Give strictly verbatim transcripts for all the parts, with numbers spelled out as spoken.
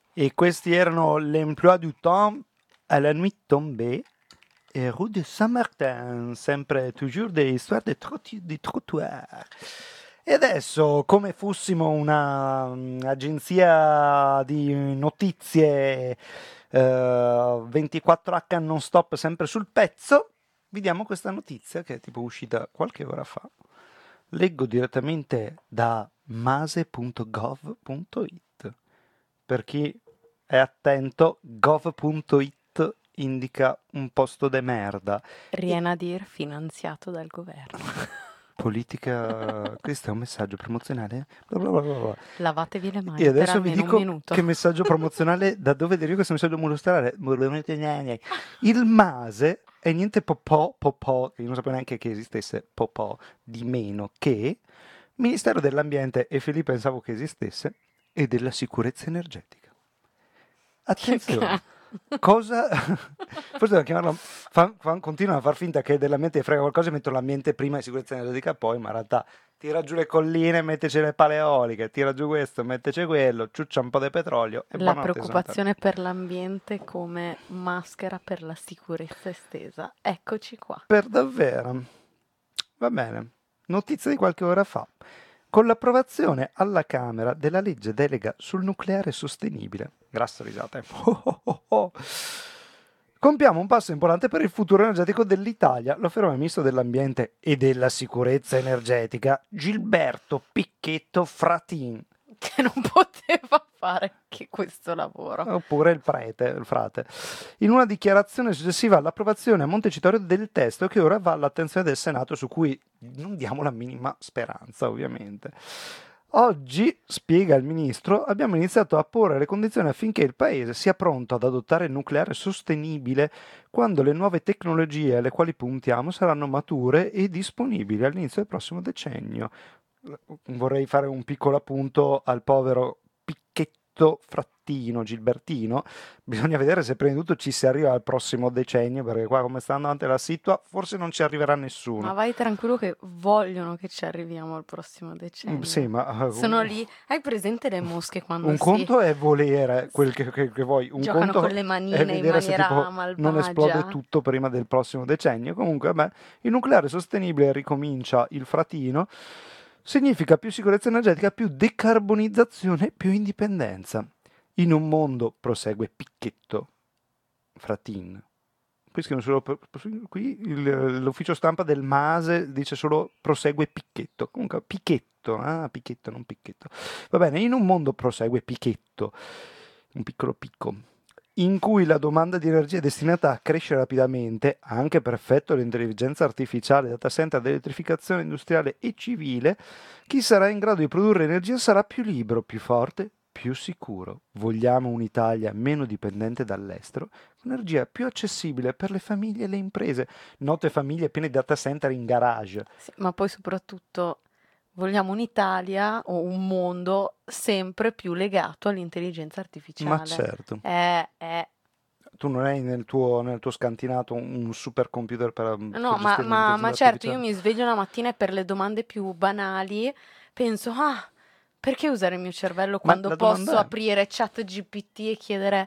E questi erano l'emploi du temps à la nuit tombée et rue de Saint-Martin, sempre toujours des histoires de, trotti- di trottoir. E adesso, come fossimo una mm, agenzia di notizie eh, ventiquattro acca non stop, sempre sul pezzo, vi diamo questa notizia che è tipo uscita qualche ora fa. Leggo direttamente da mase punto gov punto it. Per chi è attento, gov punto it indica un posto de merda. Rienadir finanziato dal governo. Politica, questo è un messaggio promozionale? Bla bla bla bla bla. Lavatevi le E mani per adesso vi almeno un dico minuto. che messaggio promozionale, da dove deriva questo messaggio promozionale? Il Mase è niente popò, popò, che io non sapevo neanche che esistesse popò, di meno che Ministero dell'Ambiente, e Felipe pensavo che esistesse, e della sicurezza energetica. Attenzione, cosa... Forse devo chiamarlo... Fa, fa, continua a far finta che dell'ambiente frega qualcosa e metto l'ambiente prima e sicurezza energetica poi, ma in realtà tira giù le colline, metteci le pale eoliche, tira giù questo, metteci quello, ciuccia un po' di petrolio e La buonanotte. preoccupazione per l'ambiente come maschera per la sicurezza estesa. Eccoci qua. Per davvero. Va bene. Notizia di qualche ora fa. Con l'approvazione alla Camera della legge delega sul nucleare sostenibile. Grazie risate. Oh, oh, oh, oh. Compiamo un passo importante per il futuro energetico dell'Italia, lo afferma il ministro dell'Ambiente e della Sicurezza Energetica Gilberto Picchetto Fratin. Che non poteva fare che questo lavoro. Oppure il prete, il frate. In una dichiarazione successiva all'approvazione a Montecitorio del testo che ora va all'attenzione del Senato, su cui non diamo la minima speranza, ovviamente. Oggi, spiega il ministro, abbiamo iniziato a porre le condizioni affinché il Paese sia pronto ad adottare il nucleare sostenibile quando le nuove tecnologie alle quali puntiamo saranno mature e disponibili all'inizio del prossimo decennio. Vorrei fare un piccolo appunto al povero Picchetto Frattino Gilbertino. Bisogna vedere se prima di tutto ci si arriva al prossimo decennio, perché qua come sta andando la situa forse non ci arriverà nessuno. Ma vai tranquillo che vogliono che ci arriviamo al prossimo decennio. Sì, ma sono lì. Hai presente le mosche quando un si conto è volere quel che, che, che vuoi, un giocano conto con le è manine in vedere se maniera tipo malvagia? non esplode tutto prima del prossimo decennio. Comunque, vabbè, il nucleare sostenibile, ricomincia il Fratino, significa più sicurezza energetica, più decarbonizzazione, più indipendenza. In un mondo, prosegue Picchetto Fratin. Qui scrivono solo per- per- qui il- l'ufficio stampa del Mase dice solo prosegue Picchetto. Comunque Picchetto, ah, Picchetto, non Picchetto. Va bene, in un mondo, prosegue Picchetto, un piccolo picco, in cui la domanda di energia è destinata a crescere rapidamente, anche per effetto dell'intelligenza artificiale, data center, dell'elettrificazione industriale e civile, chi sarà in grado di produrre energia sarà più libero, più forte, più sicuro. Vogliamo un'Italia meno dipendente dall'estero, energia più accessibile per le famiglie e le imprese. Note famiglie piene di data center in garage. Sì, ma poi soprattutto vogliamo un'Italia o un mondo sempre più legato all'intelligenza artificiale. Ma certo. Eh, eh. Tu non hai nel tuo, nel tuo scantinato un, un supercomputer per, per No, ma, gestire ma, ma l'intelligenza certo, io artificiale? mi sveglio la mattina e per le domande più banali penso, ah, perché usare il mio cervello Ma quando la posso domanda è- aprire chat G P T e chiedere,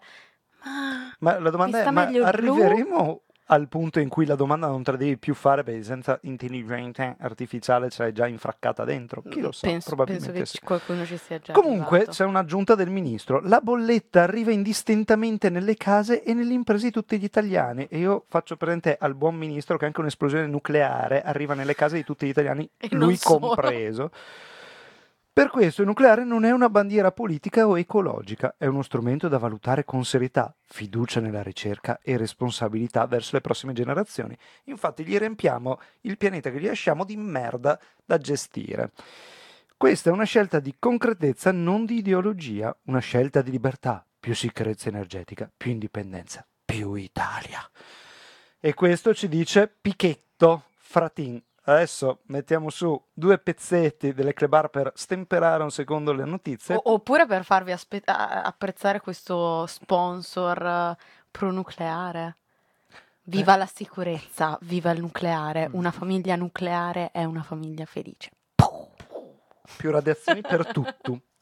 ma Ma la mi domanda sta è, ma meglio il blu? arriveremo al punto in cui la domanda non te la devi più fare perché senza intelligenza artificiale ce l'hai già infraccata dentro? Chi lo sa, Penso, penso probabilmente che sì. ci- qualcuno ci sia già Comunque arrivato. c'è un'aggiunta del ministro, la bolletta arriva indistintamente nelle case e nelle imprese di tutti gli italiani, e io faccio presente al buon ministro che anche un'esplosione nucleare arriva nelle case di tutti gli italiani, E lui non solo. compreso. Per questo il nucleare non è una bandiera politica o ecologica, è uno strumento da valutare con serietà, fiducia nella ricerca e responsabilità verso le prossime generazioni. Infatti gli riempiamo il pianeta che gli lasciamo di merda da gestire. Questa è una scelta di concretezza, non di ideologia, una scelta di libertà, più sicurezza energetica, più indipendenza, più Italia. E questo ci dice Picchetto Fratin. Adesso mettiamo su due pezzetti delle Clebar per stemperare un secondo le notizie. O- oppure per farvi aspe- a- apprezzare questo sponsor eh, pronucleare. Viva la sicurezza, viva il nucleare. Una famiglia nucleare è una famiglia felice. Più radiazioni per tutto.